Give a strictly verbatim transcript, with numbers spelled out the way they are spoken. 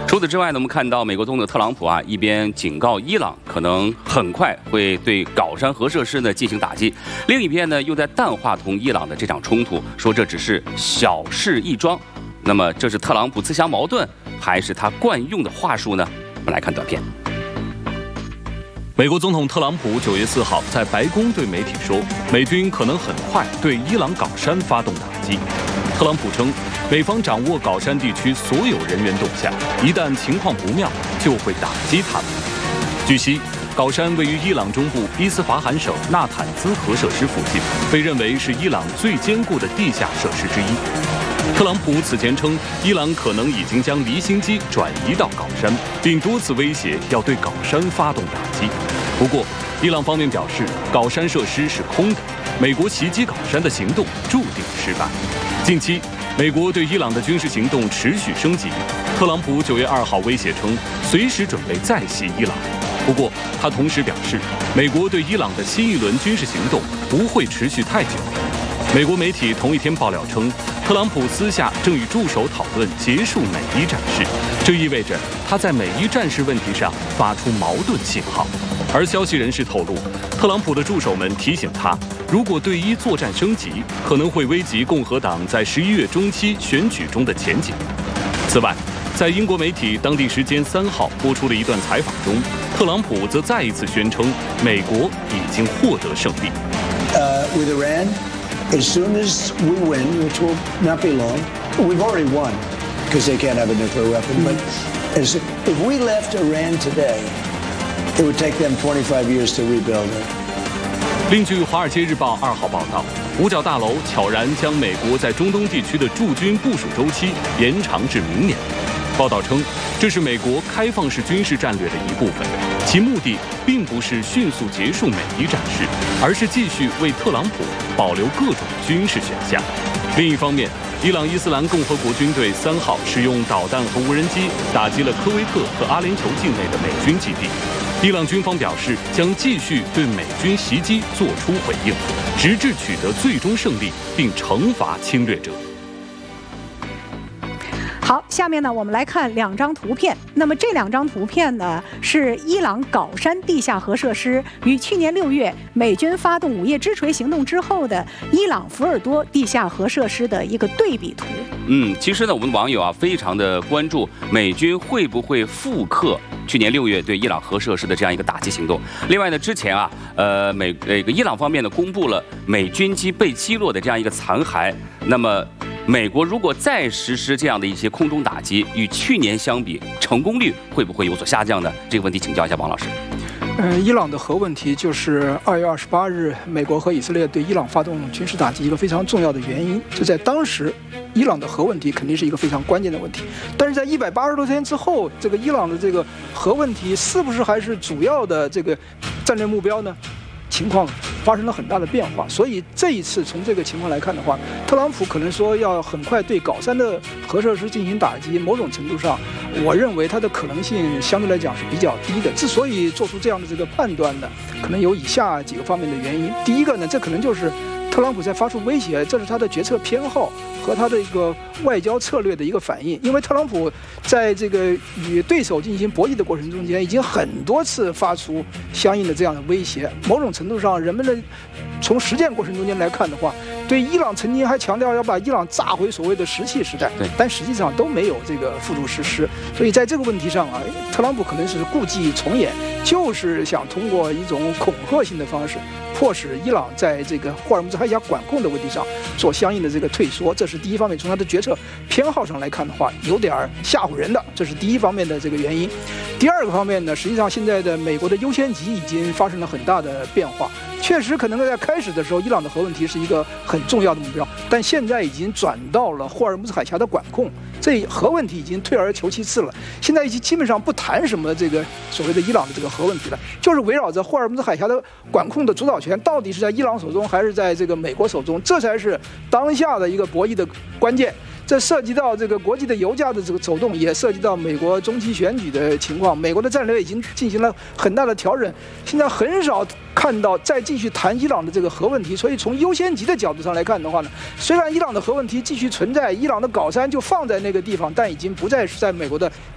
除此之外呢，我们看到美国总统特朗普啊，一边警告伊朗可能很快会对搞山核设施呢进行打击，另一边呢又在淡化同伊朗的这场冲突，说这只是小事一桩。那么这是特朗普自相矛盾，还是他惯用的话术呢？我们来看短片。 美国总统特朗普九月四号在白宫对媒体说，美军可能很快对伊朗搞山发动打击。特朗普称，美方掌握搞山地区所有人员动向，一旦情况不妙，就会打击他们。据悉，搞山位于伊朗中部伊斯法罕省纳坦兹核设施附近，被认为是伊朗最坚固的地下设施之一。特朗普此前称，伊朗可能已经将离心机转移到搞山，并多次威胁要对搞山发动打击。不过，伊朗方面表示，搞山设施是空的，美国袭击搞山的行动注定失败。近期，美国对伊朗的军事行动持续升级。特朗普九月二号威胁称，随时准备再袭伊朗。不过，他同时表示，美国对伊朗的新一轮军事行动不会持续太久。美国媒体同一天爆料称，特朗普私下正与助手讨论结束美伊战事，这意味着他在美伊战事问题上发出矛盾信号。而消息人士透露，特朗普的助手们提醒他，如果对伊作战升级，可能会危及共和党在十一月中期选举中的前景。此外，在英国媒体当地时间三号播出的一段采访中，特朗普则再一次宣称，美国已经获得胜利。 Uh, with Iran, as soon as we win, which will not be long, we've already won because they can't have a nuclear weapon. But as, if we left Iran today, it would take them twenty-five years to rebuild it. 另据《华尔街日报》二号报道，五角大楼悄然将美国在中东地区的驻军部署周期延长至明年。报道称，这是美国开放式军事战略的一部分，其目的并不是迅速结束美伊战事，而是继续为特朗普保留各种军事选项。另一方面，伊朗伊斯兰共和国军队三号使用导弹和无人机打击了科威特和阿联酋境内的美军基地。伊朗军方表示，将继续对美军袭击作出回应，直至取得最终胜利，并惩罚侵略者。 好，下面呢，我们来看两张图片。那么这两张图片呢，是伊朗搞山地下核设施与去年六月美军发动午夜之锤行动之后的伊朗福尔多地下核设施的一个对比图。 嗯，其实呢，我们网友啊非常的关注美军会不会复刻去年六月对伊朗核设施的这样一个打击行动。另外呢，之前啊，呃，美那个伊朗方面呢公布了美军机被击落的这样一个残骸。那么，美国如果再实施这样的一些空中打击，与去年相比，成功率会不会有所下降呢？这个问题请教一下王老师。 嗯、呃，伊朗的核问题就是二月二十八日，美国和以色列对伊朗发动军事打击一个非常重要的原因。就在当时，伊朗的核问题肯定是一个非常关键的问题。但是在一百八十多天之后，这个伊朗的这个核问题是不是还是主要的这个战略目标呢？情况发生了很大的变化，所以这一次从这个情况来看的话，特朗普可能说要很快对搞山的核设施进行打击，某种程度上，我认为它的可能性相对来讲是比较低的。之所以做出这样的这个判断呢，可能有以下几个方面的原因。第一个呢，这可能就是特朗普在发出威胁，这是他的决策偏好和他的一个外交策略的一个反应。因为特朗普在这个与对手进行博弈的过程中间，已经很多次发出相应的这样的威胁。某种程度上，人们的从实践过程中间来看的话，对伊朗曾经还强调要把伊朗炸回所谓的石器时代，但实际上都没有这个付诸实施。所以在这个问题上啊，特朗普可能是故伎重演，就是想通过一种恐吓性的方式，迫使伊朗在这个霍尔木兹海峡管控的问题上做相应的这个退缩，这是第一方面。从他的决策偏好上来看的话，有点吓唬人的，这是第一方面的这个原因。第二个方面呢，实际上现在的美国的优先级已经发生了很大的变化。确实，可能在开始的时候，伊朗的核问题是一个很重要的目标，但现在已经转到了霍尔木兹海峡的管控，这核问题已经退而求其次了。现在已经基本上不谈什么这个所谓的伊朗的这个核问题了，就是围绕着霍尔木兹海峡的管控的主导权到底是在伊朗手中还是在这个美国手中，这才是当下的一个博弈的关键。这涉及到这个国际的油价的这个走动，也涉及到美国中期选举的情况。美国的战略已经进行了很大的调整，现在很少看到再继续谈伊朗的这个核问题。所以从优先级的角度上来看的话呢，虽然伊朗的核问题继续存在，伊朗的搞山就放在那个地方，但已经不再是在美国的